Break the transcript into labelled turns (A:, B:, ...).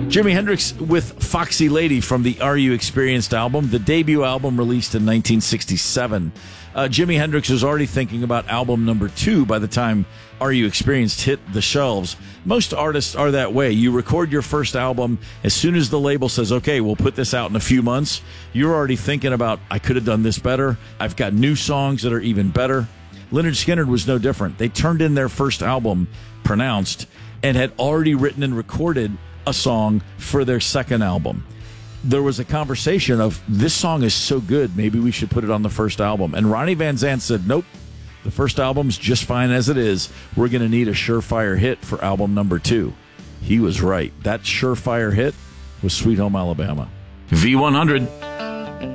A: Jimi Hendrix with Foxy Lady from the Are You Experienced album, the debut album released in 1967. Jimi Hendrix was already thinking about album number 2 by the time Are You Experienced hit the shelves. Most artists are that way. You record your first album, as soon as the label says, okay, we'll put this out in a few months, you're already thinking about, I could have done this better. I've got new songs that are even better. Lynyrd Skynyrd was no different. They turned in their first album, Pronounced, and had already written and recorded a song for their second album. There was a conversation of, this song is so good, maybe we should put it on the first album. And Ronnie Van Zant said, nope, the first album's just fine as it is. We're going to need a surefire hit for album number 2. He was right. That surefire hit was Sweet Home Alabama. V100.